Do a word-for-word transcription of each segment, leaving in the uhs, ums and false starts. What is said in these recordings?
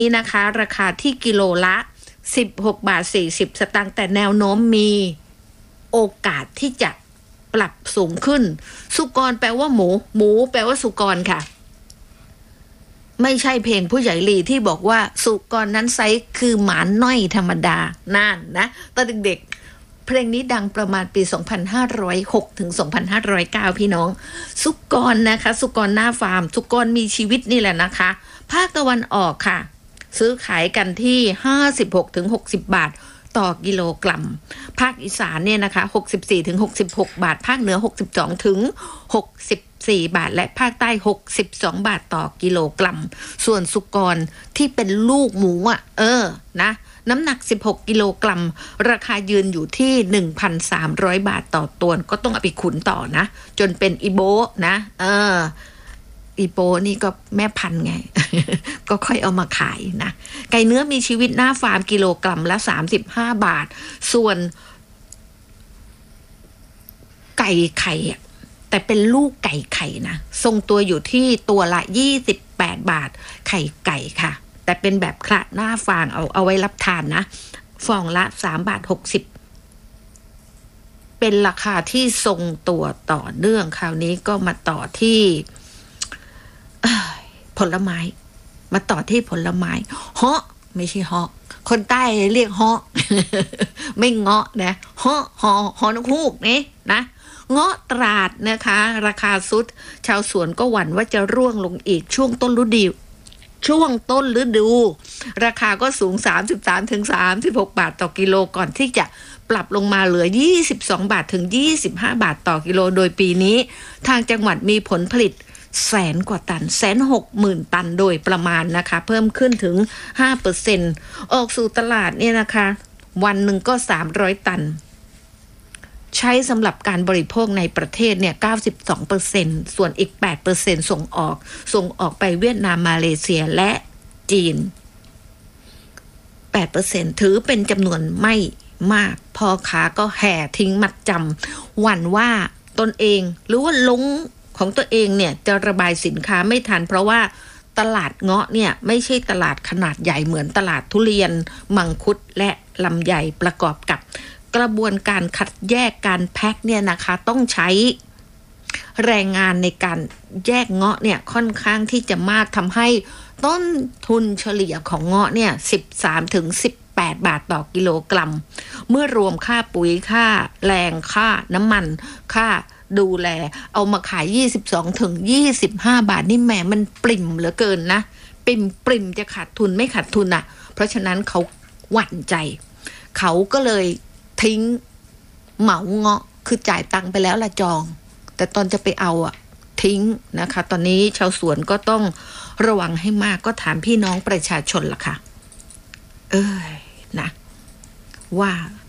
นี้นะคะราคาที่กิโลละสิบหกบาทสี่สิบสตางค์แต่แนวโน้มมีโอกาสที่จะปรับสูงขึ้นสุกรแปลว่าหมูหมูแปลว่าสุกรค่ะไม่ใช่เพลงผู้ใหญ่ลีที่บอกว่าสุกรนั้นไซส์คือหมาน้อยธรรมดานั่นนะตอนเด็กๆเพลงนี้ดังประมาณปีสองพันห้าร้อยหกถึงสองพันห้าร้อยเก้าพี่น้องสุกรนะคะสุกรหน้าฟาร์มสุกรมีชีวิตนี่แหละนะคะภาคตะวันออกค่ะซื้อขายกันที่ห้าสิบหกถึงหกสิบบาทต่อกิโลกรัมภาคอีสานเนี่ยนะคะหกสิบสี่ถึงหกสิบหกบาทภาคเหนือหกสิบสองถึงหกสิบสี่บาทและภาคใต้หกสิบสองบาทต่อกิโลกรัมส่วนสุกรที่เป็นลูกหมูอ่ะเออนะน้ำหนักสิบหกกิโลกรัมราคายืนอยู่ที่ หนึ่งพันสามร้อยบาทต่อตัวก็ต้องเอาไปขุนต่อนะจนเป็นอีโบนะเอออีโปนี่ก็แม่พันธุ์ไง ก็ค่อยเอามาขายนะไก่เนื้อมีชีวิตหน้าฟาร์มกิโลกรัมละสามสิบห้าบาทส่วนไก่ไข่แต่เป็นลูกไก่ไข่นะทรงตัวอยู่ที่ตัวละยี่สิบแปดบาทไข่ไก่ค่ะแต่เป็นแบบคละหน้าฟางเอาเอาไว้รับทานนะฟองละสามบาทหกสิบเป็นราคาที่ทรงตัวต่อเนื่องคราวนี้ก็มาต่อที่ผลไม้มาต่อที่ผลไม้เฮาะไม่ใช่เฮาะคนใต้เรียกเฮาะ ไม่เงาะนะเฮาะฮอฮอนกฮูกนี่นะเงาะตราดนะคะราคาสุดชาวสวนก็หวั่นว่าจะร่วงลงอีกช่วงต้นฤดูช่วงต้นฤดูราคาก็สูง สามสิบสามถึงสามสิบหกบาทต่อกิโลก่อนที่จะปรับลงมาเหลือยี่สิบสองบาทถึงยี่สิบห้าบาทต่อกิโลโดยปีนี้ทางจังหวัดมีผลผลิตแสนกว่าตันแสนหกหมื่นตันโดยประมาณนะคะเพิ่มขึ้นถึง ห้าเปอร์เซ็นต์ ออกสู่ตลาดเนี่ยนะคะวันหนึ่งก็สามร้อยตันใช้สำหรับการบริโภคในประเทศเนี่ย เก้าสิบสองเปอร์เซ็นต์ ส่วนอีก แปดเปอร์เซ็นต์ ส่งออกส่งออกไปเวียดนามมาเลเซียและจีน แปดเปอร์เซ็นต์ ถือเป็นจำนวนไม่มากพ่อค้าก็แห่ทิ้งมัดจำหวั่นว่าตนเองหรือว่าลงของตัวเองเนี่ยจะระบายสินค้าไม่ทันเพราะว่าตลาดเงาะเนี่ยไม่ใช่ตลาดขนาดใหญ่เหมือนตลาดทุเรียนมังคุดและลำไยประกอบกับกระบวนการคัดแยกการแพ็คเนี่ยนะคะต้องใช้แรงงานในการแยกเงาะเนี่ยค่อนข้างที่จะมากทำให้ต้นทุนเฉลี่ยของเงาะเนี่ยสิบสามถึงสิบแปดบาทต่อกิโลกรัมเมื่อรวมค่าปุ๋ยค่าแรงค่าน้ำมันค่าดูแลเอามาขายยี่สิบสองถึงยี่สิบห้าบาทนี่แหมมันปริ่มเหลือเกินนะปริ่มปริ่มจะขาดทุนไม่ขาดทุนอ่ะเพราะฉะนั้นเขาหวั่นใจเขาก็เลยทิ้งเหมาเงาะคือจ่ายตังค์ไปแล้วละจองแต่ตอนจะไปเอาอ่ะทิ้งนะคะตอนนี้ชาวสวนก็ต้องระวังให้มากก็ถามพี่น้องประชาชนล่ะค่ะเอ้ยนะว่า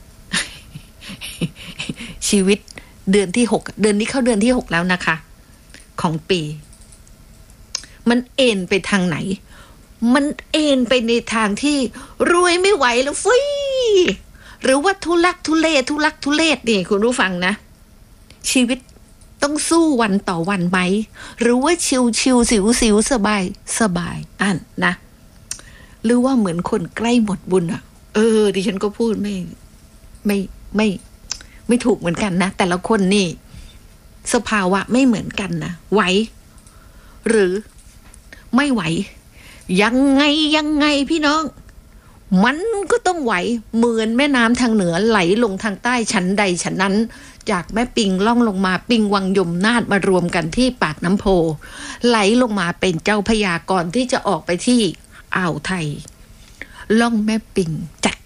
ชีวิตเดือนที่หกเดือนนี้เข้าเดือนที่หกแล้วนะคะของปีมันเอ็นไปทางไหนมันเอ็นไปในทางที่รวยไม่ไหวแล้วฟุ้ยหรือว่าทุลักทุเลทุลักทุเลนี่คุณรู้ฟังนะชีวิตต้องสู้วันต่อวันไหมหรือว่าชิวชิวสิวสิวสบายสบายอ่านนะหรือว่าเหมือนคนใกล้หมดบุญอ่ะเออดิฉันก็พูดไม่ไม่ไม่ไม่ถูกเหมือนกันนะแต่ละคนนี่สภาวะไม่เหมือนกันนะไหวหรือไม่ไหวยังไงยังไงพี่น้องมันก็ต้องไหวเหมือนแม่น้ำทางเหนือไหลลงทางใต้ชั้นใดชั้นนั้นจากแม่ปิงล่องลงมาปิงวังยมนาฏมารวมกันที่ปากน้ำโพไหลลงมาเป็นเจ้าพระยาก่อนที่จะออกไปที่อ่าวไทยล่องแม่ปิงจัด